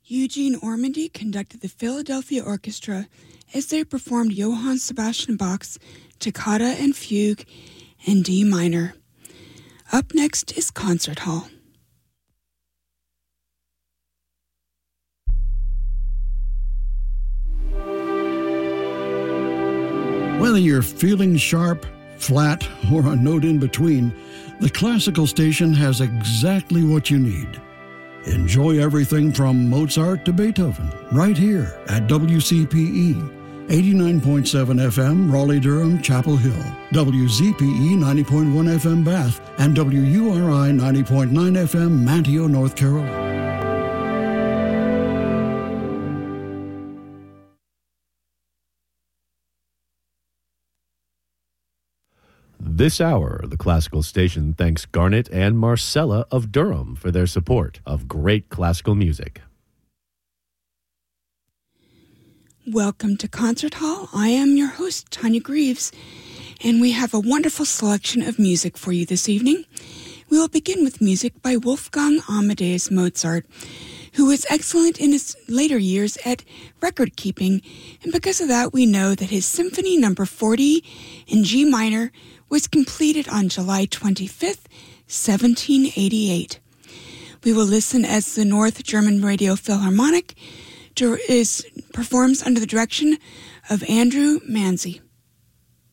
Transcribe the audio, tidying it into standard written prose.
Eugene Ormandy conducted the Philadelphia Orchestra as they performed Johann Sebastian Bach's Toccata and Fugue in D minor. Up next is Concert Hall. Whether you're feeling sharp, flat, or a note in between, the Classical Station has exactly what you need. Enjoy everything from Mozart to Beethoven right here at WCPE 89.7 FM Raleigh-Durham Chapel Hill, WZPE 90.1 FM Bath, and WURI 90.9 FM Manteo, North Carolina. This hour, the Classical Station thanks Garnet and Marcella of Durham for their support of great classical music. Welcome to Concert Hall. I am your host, Tanya Greaves, and we have a wonderful selection of music for you this evening. We will begin with music by Wolfgang Amadeus Mozart, who was excellent in his later years at record keeping, and because of that, we know that his Symphony No. 40 in G minor was completed on July 25th, 1788. We will listen as the North German Radio Philharmonic performs under the direction of Andrew Manzi.